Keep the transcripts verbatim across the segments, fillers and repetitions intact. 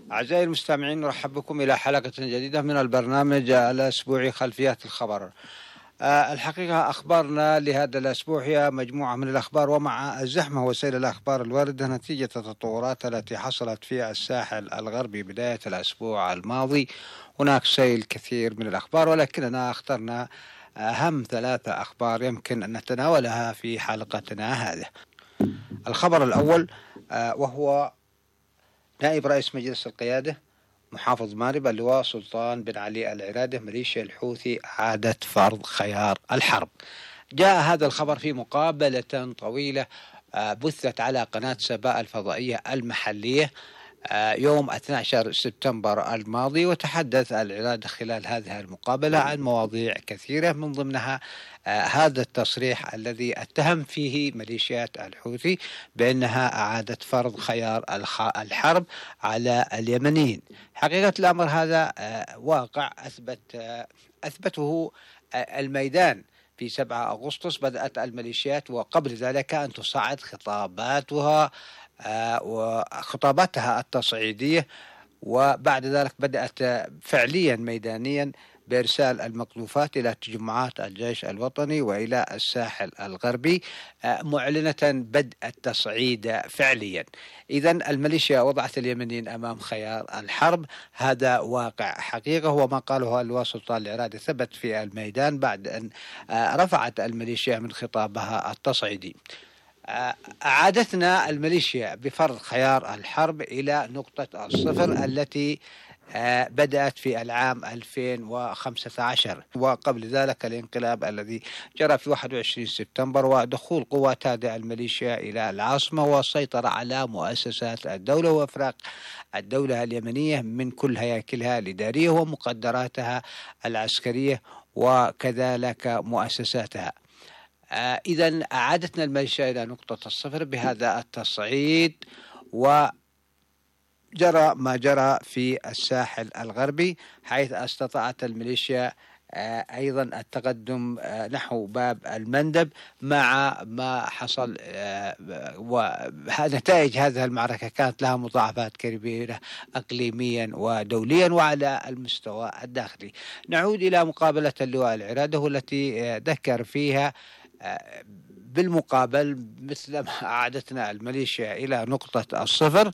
أعزائي المستمعين، نرحب بكم إلى حلقة جديدة من البرنامج الأسبوعي خلفيات الخبر. أه الحقيقة أخبارنا لهذا الأسبوع هي مجموعة من الأخبار، ومع الزحمة وسيل الأخبار الواردة نتيجة التطورات التي حصلت في الساحل الغربي بداية الأسبوع الماضي، هناك سيل كثير من الأخبار، ولكننا اخترنا أهم ثلاثة أخبار يمكن أن نتناولها في حلقتنا هذه. الخبر الأول أه وهو نائب رئيس مجلس القيادة محافظ مارب اللواء سلطان بن علي العرادة ميليشيا الحوثي عادت فرض خيار الحرب. جاء هذا الخبر في مقابلة طويلة بثت على قناة سباء الفضائية المحلية يوم اثني عشر سبتمبر الماضي، وتحدث العرادة خلال هذه المقابلة عن مواضيع كثيرة، من ضمنها هذا التصريح الذي اتهم فيه ميليشيات الحوثي بأنها أعادت فرض خيار الحرب على اليمنيين. حقيقة الأمر هذا واقع أثبت أثبته الميدان. في سبعة أغسطس بدأت الميليشيات وقبل ذلك أن تصعد خطاباتها وخطاباتها التصعيدية، وبعد ذلك بدأت فعليا ميدانيا بإرسال المقذوفات إلى تجمعات الجيش الوطني وإلى الساحل الغربي، معلنة بدء التصعيد فعليا. إذن الميليشيا وضعت اليمنيين أمام خيار الحرب، هذا واقع حقيقة، هو ما قاله اللواء سلطان العرادة ثبت في الميدان بعد أن رفعت الميليشيا من خطابها التصعيدي. أعادتنا الميليشيا بفرض خيار الحرب إلى نقطة الصفر التي بدأت في العام ألفين وخمسة عشر، وقبل ذلك الانقلاب الذي جرى في واحد وعشرين سبتمبر ودخول قوات هذه الميليشيا إلى العاصمة والسيطرة على مؤسسات الدولة وإفراغ الدولة اليمنية من كل هياكلها الإدارية ومقدراتها العسكرية وكذلك مؤسساتها. آه إذن أعادتنا الميليشيا إلى نقطة الصفر بهذا التصعيد، وجرى ما جرى في الساحل الغربي، حيث استطاعت الميليشيا آه أيضا التقدم آه نحو باب المندب، مع ما حصل آه ونتائج هذه المعركة كانت لها مضاعفات كبيرة إقليميا ودوليا وعلى المستوى الداخلي. نعود إلى مقابلة اللواء العرادة والتي آه ذكر فيها بالمقابل مثل ما أعادتنا الميليشيا إلى نقطة الصفر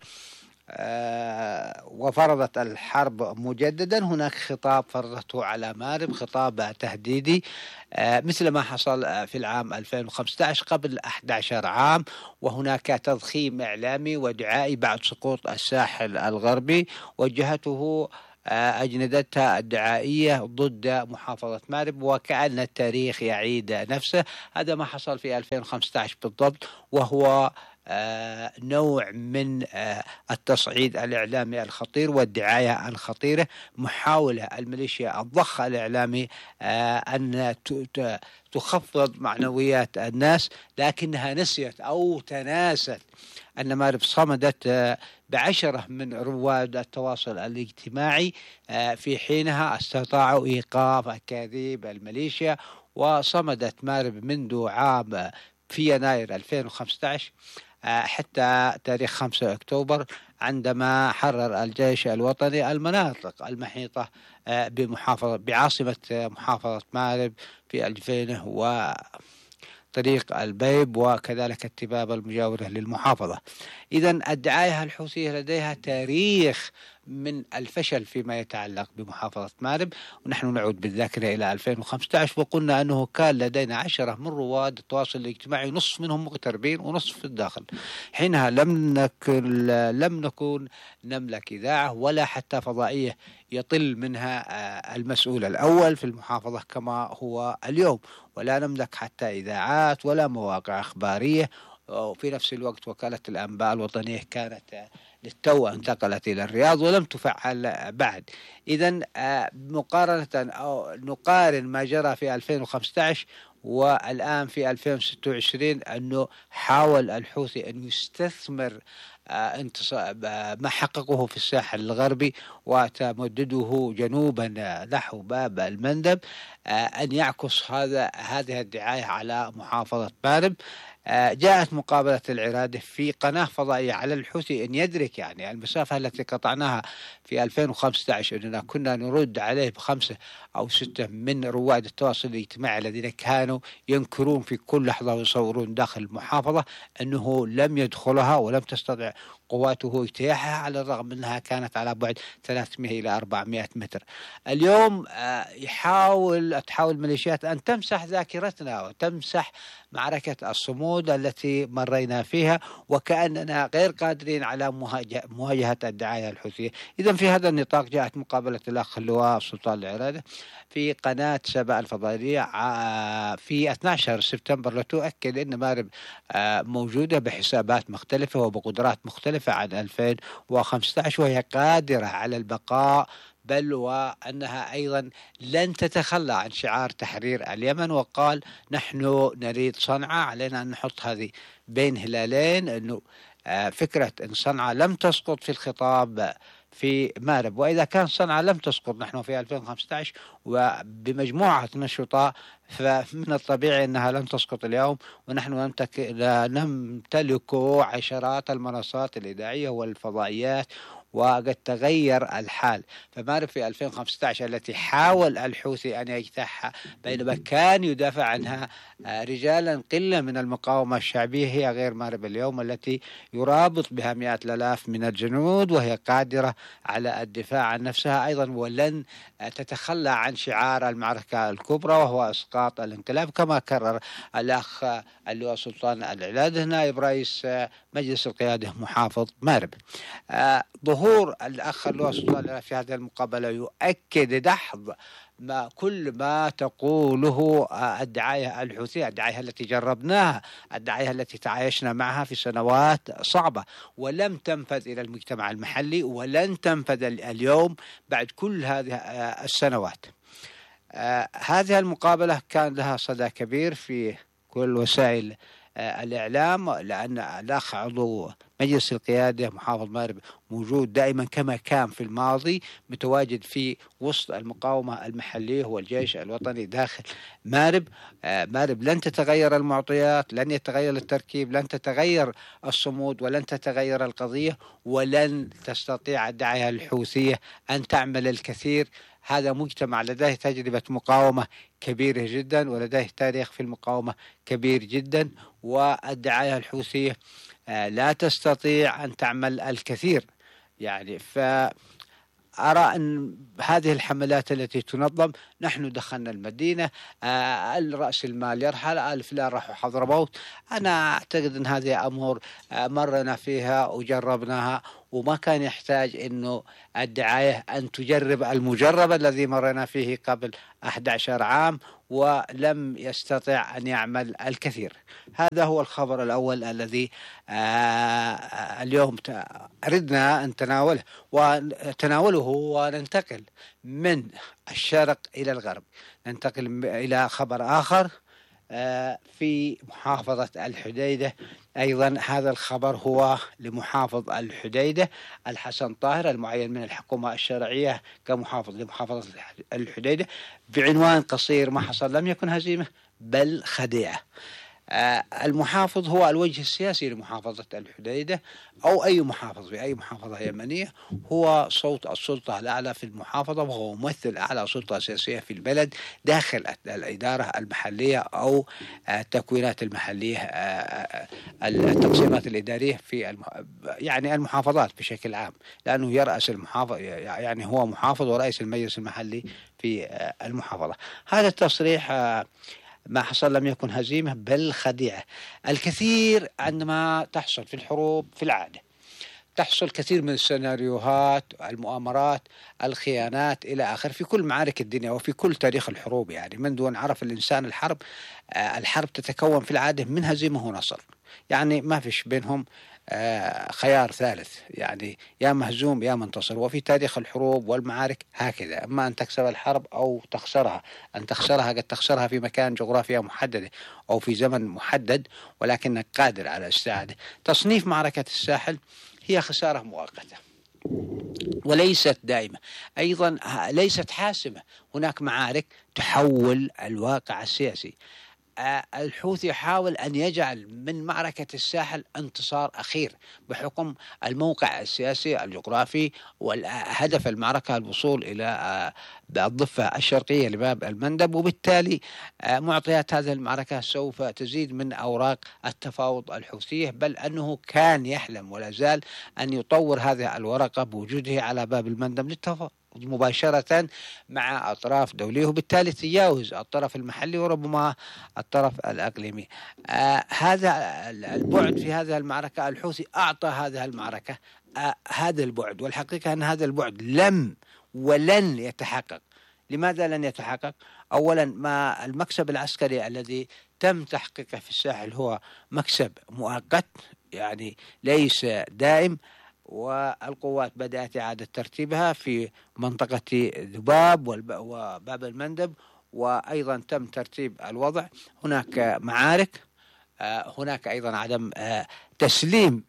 وفرضت الحرب مجددا. هناك خطاب فرضته على مارب، خطاب تهديدي مثل ما حصل في العام ألفين وخمسة عشر قبل أحد عشر عام، وهناك تضخيم إعلامي ودعائي بعد سقوط الساحل الغربي وجهته أجندتها الدعائية ضد محافظة مارب، وكأن التاريخ يعيد نفسه. هذا ما حصل في ألفين وخمسة عشر بالضبط، وهو آه نوع من آه التصعيد الإعلامي الخطير والدعاية الخطيرة. محاولة الميليشيا الضخ الإعلامي آه أن تخفض معنويات الناس، لكنها نسيت أو تناست أن مارب صمدت بعشرة من رواد التواصل الاجتماعي، في حينها استطاعوا إيقاف أكاذيب الميليشيا، وصمدت مارب منذ عام في يناير ألفين وخمسة عشر حتى تاريخ خمسة أكتوبر عندما حرر الجيش الوطني المناطق المحيطة بمحافظة بعاصمة محافظة مارب في الجفينة و طريق البيب وكذلك التباب المجاورة للمحافظة. إذن الدعاية الحوثية لديها تاريخ من الفشل فيما يتعلق بمحافظة مارب، ونحن نعود بالذاكرة إلى ألفين وخمسة عشر وقلنا أنه كان لدينا عشرة من رواد التواصل الاجتماعي، نصف منهم مغتربين ونصف في الداخل. حينها لم نكن لم نكن نملك إذاعة ولا حتى فضائية يطل منها المسؤول الأول في المحافظة كما هو اليوم، ولا نملك حتى إذاعات ولا مواقع أخبارية. وفي نفس الوقت وكالة الأنباء الوطنية كانت للتو انتقلت إلى الرياض ولم تفعل بعد. إذن مقارنة أو نقارن ما جرى في ألفين وخمسة عشر والآن في ألفين وستة وعشرين، أنه حاول الحوثي أن يستثمر ما حققه في الساحل الغربي وتمدده جنوبا نحو باب المندب، أن يعكس هذا هذه الدعاية على محافظة مارب. جاءت مقابلة العرادة في قناة فضائية على الحوثي أن يدرك يعني المسافة التي قطعناها في ألفين وخمسة عشر أننا كنا نرد عليه بخمسة أو ستة من رواد التواصل الاجتماعي الذين كانوا ينكرون في كل لحظة ويصورون داخل المحافظة أنه لم يدخلها ولم تستطع قواته اجتياحها، على الرغم من أنها كانت على بعد ثلاثمائة إلى أربعمائة متر. اليوم يحاول تحاول الميليشيات أن تمسح ذاكرتنا وتمسح معركة الصمود التي مرينا فيها، وكأننا غير قادرين على مواجهة الدعاية الحوثية. إذن في هذا النطاق جاءت مقابلة الأخ اللواء سلطان العرادة في قناة سبأ الفضائية في اثني عشر سبتمبر لتؤكد أن مارب موجودة بحسابات مختلفة وبقدرات مختلفة عن ألفين وخمسة عشر، وهي قادرة على البقاء، بل وأنها أيضا لن تتخلى عن شعار تحرير اليمن. وقال نحن نريد صنعاء، علينا أن نحط هذه بين هلالين، أنه فكرة أن صنعاء لم تسقط في الخطاب في مارب، وإذا كان صنعاء لم تسقط نحن في ألفين وخمسة عشر وبمجموعة نشطاء، فمن الطبيعي أنها لن تسقط اليوم. ونحن نمتلك عشرات المنصات الإذاعية والفضائيات، وقد تغير الحال. فمارب في ألفين وخمسة عشر التي حاول الحوثي أن يجتاحها بينما كان يدافع عنها رجالا قلة من المقاومة الشعبية، هي غير مارب اليوم التي يرابط بها مئات الآلاف من الجنود، وهي قادرة على الدفاع عن نفسها أيضا، ولن تتخلى عن شعار المعركة الكبرى وهو إسقاط الانقلاب، كما كرر الأخ اللواء سلطان العرادة نائب رئيس مجلس القيادة محافظ مارب. ظهور الأخ اللواء سلطان في هذه المقابلة يؤكد دحض ما كل ما تقوله الدعاية الحوثية، الدعاية التي جربناها، الدعاية التي تعايشنا معها في سنوات صعبة ولم تنفذ إلى المجتمع المحلي ولن تنفذ اليوم بعد كل هذه السنوات. آه هذه المقابلة كان لها صدى كبير في كل وسائل آه الإعلام، لأن الأخ عضو مجلس القيادة محافظ مارب موجود دائما كما كان في الماضي، متواجد في وسط المقاومة المحلية والجيش الوطني داخل مارب. آه مارب لن تتغير المعطيات، لن يتغير التركيب، لن تتغير الصمود، ولن تتغير القضية، ولن تستطيع الدعاية الحوثية أن تعمل الكثير. هذا مجتمع لديه تجربة مقاومة كبيرة جدا ولديه تاريخ في المقاومة كبير جدا، والدعاية الحوثية لا تستطيع أن تعمل الكثير. يعني فأرى أن هذه الحملات التي تنظم، نحن دخلنا المدينة، الرأس المال يرحل، آل فلان راحوا حضرموت، أنا أعتقد أن هذه أمور مرنا فيها وجربناها، وما كان يحتاج أنه الدعاية أن تجرب المجرب الذي مرنا فيه قبل أحد عشر عام ولم يستطع أن يعمل الكثير. هذا هو الخبر الأول الذي اليوم أردنا أن تناوله ونتناوله وننتقل من الشرق إلى الغرب. ننتقل إلى خبر آخر في محافظة الحديدة. أيضا هذا الخبر هو لمحافظ الحديدة الحسن طاهر المعين من الحكومة الشرعية كمحافظ لمحافظة الحديدة، بعنوان قصير: ما حصل لم يكن هزيمة بل خديعة. المحافظ هو الوجه السياسي لمحافظة الحديدة أو أي محافظ في أي محافظة يمنية، هو صوت السلطة الأعلى في المحافظة، وهو ممثل أعلى سلطة سياسية في البلد داخل الإدارة المحلية أو التكوينات المحلية، التقسيمات الإدارية في يعني المحافظات بشكل عام، لأنه يرأس المحافظة، يعني هو محافظ ورئيس المجلس المحلي في المحافظة. هذا التصريح ما حصل لم يكن هزيمة بل خديعة. الكثير عندما تحصل في الحروب في العادة تحصل كثير من السيناريوهات، المؤامرات، الخيانات إلى آخر في كل معارك الدنيا وفي كل تاريخ الحروب. يعني منذ أن عرف الإنسان الحرب، الحرب تتكون في العادة من هزيمة ونصر، يعني ما فيش بينهم خيار ثالث، يعني يا مهزوم يا منتصر. وفي تاريخ الحروب والمعارك هكذا، أما أن تكسب الحرب أو تخسرها. أن تخسرها قد تخسرها في مكان جغرافيا محددة أو في زمن محدد، ولكنك قادر على استعادة. تصنيف معركة الساحل هي خسارة مؤقتة وليست دائمة، أيضا ليست حاسمة. هناك معارك تحول الواقع السياسي. آه، الحوثي يحاول أن يجعل من معركة الساحل انتصار أخير بحكم الموقع السياسي الجغرافي، والهدف المعركة الوصول إلى آه، الضفة الشرقية لباب المندب، وبالتالي آه، معطيات هذه المعركة سوف تزيد من أوراق التفاوض الحوثية، بل أنه كان يحلم ولا زال أن يطور هذه الورقة بوجوده على باب المندب للتفاوض مباشرة مع أطراف دولية، وبالتالي تجاوز الطرف المحلي وربما الطرف الأقليمي. آه هذا البعد في هذه المعركة، الحوثي أعطى هذه المعركة آه هذا البعد، والحقيقة أن هذا البعد لم ولن يتحقق. لماذا لن يتحقق؟ أولا، ما المكسب العسكري الذي تم تحقيقه في الساحل هو مكسب مؤقت، يعني ليس دائم، والقوات بدأت إعادة ترتيبها في منطقة ذباب وباب المندب، وأيضا تم ترتيب الوضع. هناك معارك، هناك أيضا عدم تسليم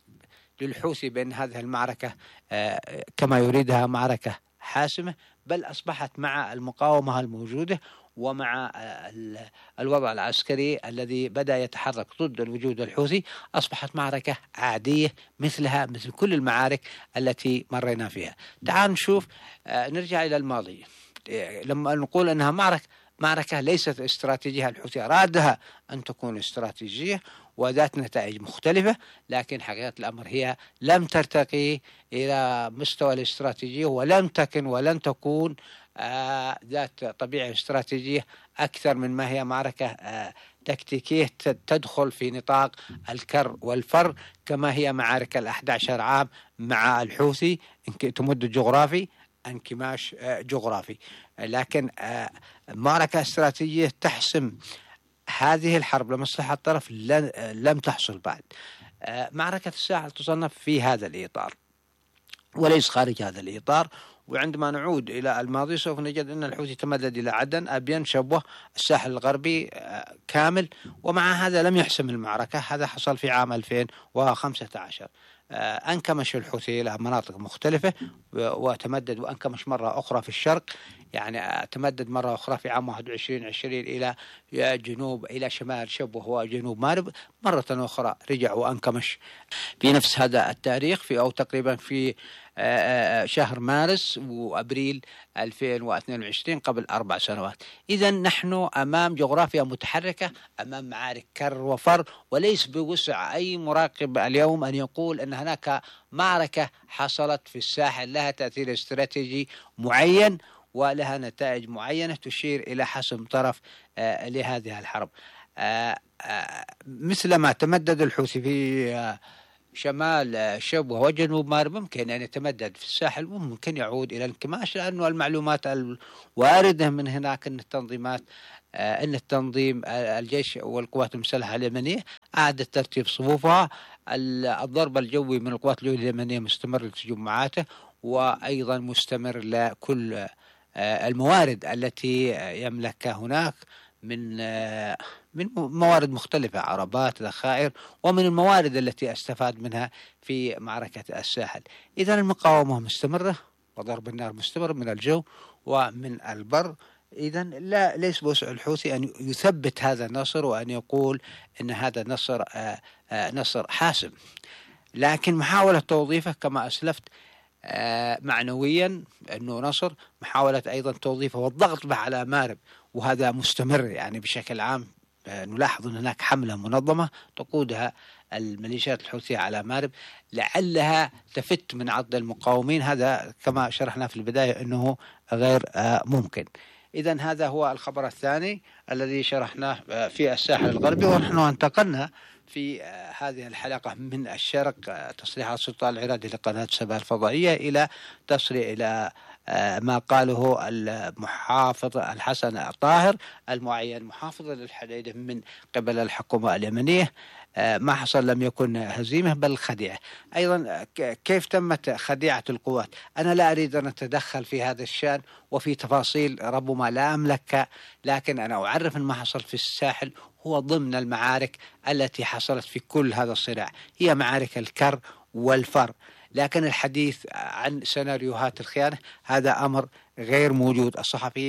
للحوثي بأن هذه المعركة كما يريدها معركة حاسمة، بل أصبحت مع المقاومة الموجودة ومع الوضع العسكري الذي بدأ يتحرك ضد الوجود الحوثي، أصبحت معركة عادية مثلها مثل كل المعارك التي مرينا فيها. تعال نشوف، نرجع إلى الماضي. لما نقول أنها معركة معركة ليست استراتيجية، الحوثي أرادها أن تكون استراتيجية وذات نتائج مختلفة، لكن حقيقة الأمر هي لم ترتقي إلى مستوى الاستراتيجية، ولم تكن ولن تكون آه ذات طبيعة استراتيجية أكثر من ما هي معركة آه تكتيكية تدخل في نطاق الكر والفر، كما هي معارك الأحد عشر عام مع الحوثي، تمد جغرافي انكماش آه جغرافي. لكن آه معركة استراتيجية تحسم هذه الحرب لمصلحة الطرف لم تحصل بعد. آه معركة الساحل تصنف في هذا الإطار وليس خارج هذا الإطار. وعندما نعود إلى الماضي سوف نجد أن الحوثي تمدد إلى عدن، أبين، شبوة، الساحل الغربي كامل، ومع هذا لم يحسم المعركة. هذا حصل في عام ألفين وخمسة عشر. أنكمش الحوثي إلى مناطق مختلفة وتمدد، وأنكمش مرة أخرى في الشرق، يعني تمدد مرة أخرى في عام واحد وعشرين عشرين إلى جنوب إلى شمال شبوة وجنوب مارب، مرة أخرى رجع وأنكمش في نفس هذا التاريخ، في أو تقريبا في شهر مارس وأبريل ألفين واثنين وعشرين، قبل أربع سنوات. إذا نحن أمام جغرافيا متحركة، أمام معارك كر وفر، وليس بوسع أي مراقب اليوم أن يقول أن هناك معركة حصلت في الساحل لها تأثير استراتيجي معين ولها نتائج معينة تشير إلى حسم طرف آه لهذه الحرب. آه آه مثلما تمدد الحوثي في آه شمال شبوة وجنوب مارب، ممكن أن يتمدد في الساحل وممكن يعود إلى الانكماش، لأنه المعلومات الواردة من هناك أن التنظيمات آه أن التنظيم آه الجيش والقوات المسلحة اليمنية أعادت ترتيب صفوفها. الضرب الجوي من القوات اليمنية مستمر لتجمعاته، وأيضا مستمر لكل الموارد التي يملكها هناك من من موارد مختلفة، عربات، ذخائر، ومن الموارد التي استفاد منها في معركة الساحل. إذن المقاومة مستمرة وضرب النار مستمر من الجو ومن البر. إذن لا ليس بوسع الحوثي أن يثبت هذا النصر وأن يقول أن هذا النصر نصر حاسم، لكن محاولة توظيفه كما أسلفت آه معنويا أنه نصر، محاولة أيضا توظيفه والضغط به على مارب، وهذا مستمر. يعني بشكل عام آه نلاحظ أن هناك حملة منظمة تقودها الميليشيات الحوثية على مارب لعلها تفت من عضد المقاومين. هذا كما شرحنا في البداية أنه غير آه ممكن. إذن هذا هو الخبر الثاني الذي شرحناه آه في الساحل الغربي. ونحن انتقلنا في هذه الحلقة من الشرق، تصريحات السلطان العراقي لقناة سبا الفضائية، إلى تصريح إلى ما قاله المحافظ الحسن الطاهر المعين محافظا للحديدة من قبل الحكومة اليمنية. ما حصل لم يكن هزيمة بل خديعة. أيضا كيف تمت خديعة القوات؟ أنا لا أريد أن أتدخل في هذا الشأن وفي تفاصيل ربما لا أملكها، لكن أنا أعرف أن ما حصل في الساحل هو ضمن المعارك التي حصلت في كل هذا الصراع، هي معارك الكر والفر. لكن الحديث عن سيناريوهات الخيانة هذا أمر غير موجود. الصحفيين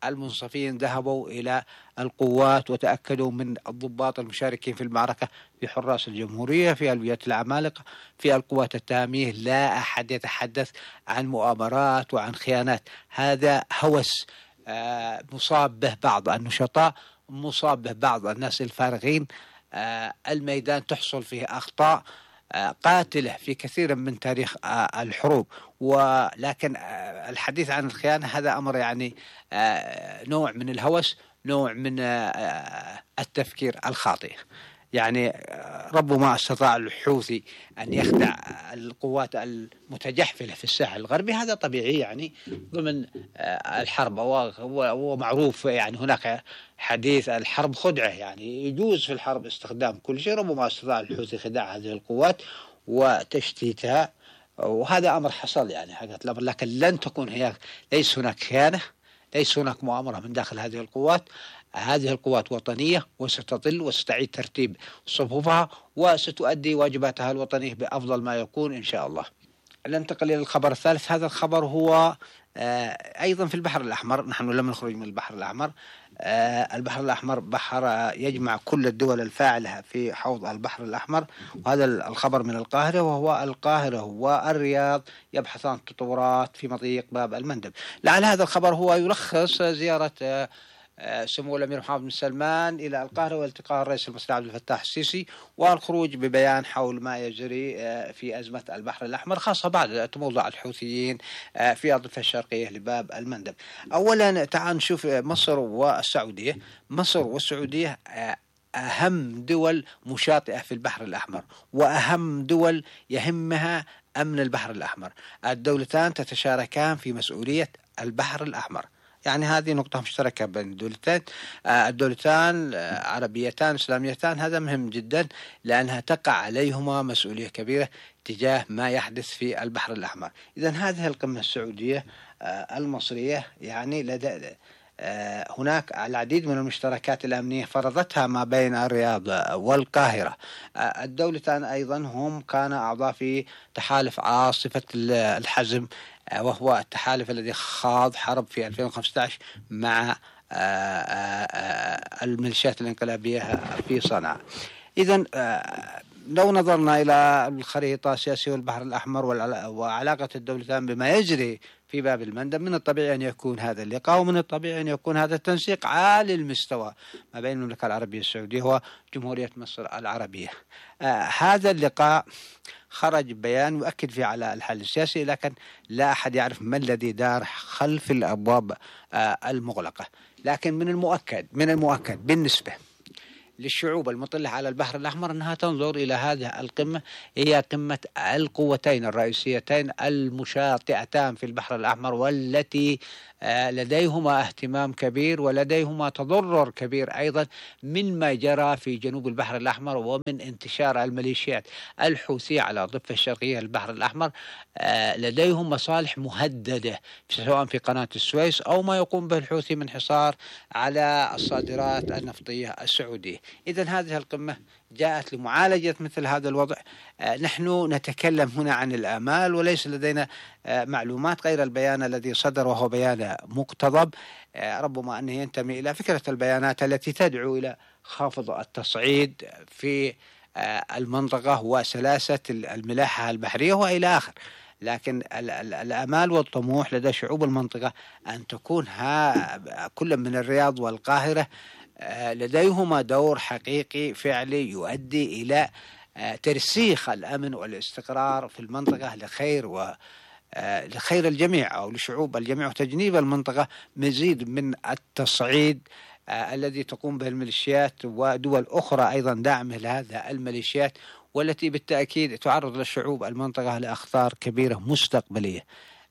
المنصفين ذهبوا إلى القوات وتأكدوا من الضباط المشاركين في المعركة، في حراس الجمهورية، في ألوية العمالقة، في القوات التامية. لا أحد يتحدث عن مؤامرات وعن خيانات. هذا هوس آه، مصاب به بعض النشطاء، مصاب به بعض الناس الفارغين. آه، الميدان تحصل فيه أخطاء آه، قاتلة في كثير من تاريخ آه، الحروب، ولكن آه، الحديث عن الخيانة هذا أمر يعني آه، نوع من الهوس، نوع من آه، التفكير الخاطئ. يعني آه، ربما استطاع الحوثي أن يخدع القوات المتجحفلة في الساحل الغربي، هذا طبيعي يعني ضمن آه، الحرب. هو معروف يعني هناك حديث الحرب خدعة، يعني يجوز في الحرب استخدام كل شيء. ربما استطاع الحوثي خداع هذه القوات وتشتيتها، وهذا أمر حصل يعني حقيقة الأمر. لكن لن تكون هي، ليس هناك خيانة، ليس هناك مؤامرة من داخل هذه القوات. هذه القوات وطنية وستظل وستعيد ترتيب صفوفها وستؤدي واجباتها الوطنية بأفضل ما يكون إن شاء الله. ننتقل إلى الخبر الثالث. هذا الخبر هو آه، أيضا في البحر الأحمر. نحن لم نخرج من البحر الأحمر. آه، البحر الأحمر بحر يجمع كل الدول الفاعلة في حوض البحر الأحمر، وهذا الخبر من القاهرة، وهو القاهرة والرياض يبحثان تطورات في مضيق باب المندب. لعل هذا الخبر هو يلخص زيارة آه سمو الأمير محمد بن سلمان إلى القاهرة والتقاء الرئيس المصري عبد الفتاح السيسي، والخروج ببيان حول ما يجري في أزمة البحر الأحمر، خاصة بعد تموضع الحوثيين في الضفة الشرقية لباب المندب. أولا تعال نشوف مصر والسعودية. مصر والسعودية أهم دول مشاطئة في البحر الأحمر، وأهم دول يهمها أمن البحر الأحمر. الدولتان تتشاركان في مسؤولية البحر الأحمر، يعني هذه نقطة مشتركة بين الدولتين. الدولتان عربيتان إسلاميتان، هذا مهم جدا لأنها تقع عليهما مسؤولية كبيرة تجاه ما يحدث في البحر الأحمر. إذن هذه القمة السعودية المصرية يعني لدى هناك العديد من المشتركات الأمنية فرضتها ما بين الرياض والقاهرة. الدولتان أيضا هم كان أعضاء في تحالف عاصفة الحزم، وهو التحالف الذي خاض حرب في ألفين وخمسة عشر مع الميليشيات الانقلابية في صنعاء. إذن لو نظرنا إلى الخريطة السياسية والبحر الأحمر وعلاقة الدولتان بما يجري في باب المندب، من الطبيعي أن يكون هذا اللقاء، ومن الطبيعي أن يكون هذا التنسيق عالي المستوى ما بين المملكة العربية السعودية وجمهورية مصر العربية. آه هذا اللقاء خرج بيان يؤكد فيه على الحل السياسي، لكن لا أحد يعرف ما الذي دار خلف الأبواب آه المغلقة. لكن من المؤكد من المؤكد بالنسبة للشعوب المطلة على البحر الأحمر أنها تنظر إلى هذه القمة، هي قمة القوتين الرئيسيتين المشاطئتان في البحر الأحمر، والتي لديهما اهتمام كبير ولديهما تضرر كبير أيضا مما جرى في جنوب البحر الأحمر ومن انتشار الميليشيات الحوثية على الضفة الشرقية للبحر الأحمر. لديهم مصالح مهددة سواء في قناة السويس أو ما يقوم به الحوثي من حصار على الصادرات النفطية السعودية. إذن هذه القمة جاءت لمعالجة مثل هذا الوضع. نحن نتكلم هنا عن الآمال، وليس لدينا معلومات غير البيان الذي صدر، وهو بيان مقتضب ربما أنه ينتمي إلى فكرة البيانات التي تدعو إلى خفض التصعيد في المنطقة وسلاسة الملاحة البحرية وإلى آخر. لكن الآمال والطموح لدى شعوب المنطقة أن تكون ها كل من الرياض والقاهرة لديهما دور حقيقي فعلي يؤدي إلى ترسيخ الأمن والاستقرار في المنطقة لخير و لخير الجميع أو لشعوب الجميع، وتجنيب المنطقة مزيد من التصعيد الذي تقوم به الميليشيات ودول أخرى أيضا داعمة لهذا الميليشيات، والتي بالتأكيد تعرض للشعوب المنطقة لأخطار كبيرة مستقبلية.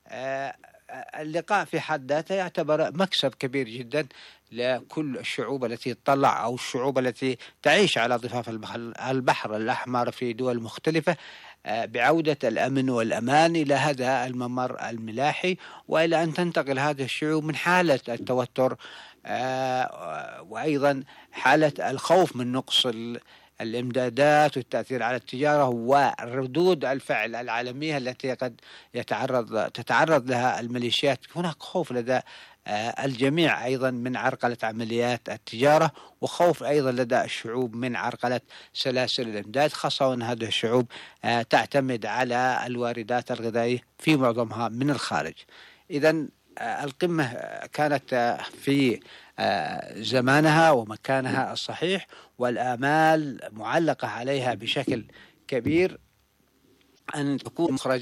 اللقاء في حد ذاته يعتبر مكسب كبير جدا لكل الشعوب التي تطلع أو الشعوب التي تعيش على ضفاف البحر الأحمر في دول مختلفة، بعودة الأمن والأمان إلى هذا الممر الملاحي، وإلى أن تنتقل هذه الشعوب من حالة التوتر وأيضا حالة الخوف من نقص الإمدادات والتأثير على التجارة وردود الفعل العالمية التي قد يتعرض تتعرض لها الميليشيات. هناك خوف لدى آه، الجميع أيضا من عرقلة عمليات التجارة، وخوف أيضا لدى الشعوب من عرقلة سلاسل الإمداد، خاصة وأن هذه الشعوب آه، تعتمد على الواردات الغذائية في معظمها من الخارج. إذا القمة كانت في زمانها ومكانها الصحيح، والآمال معلقة عليها بشكل كبير أن تكون مخرج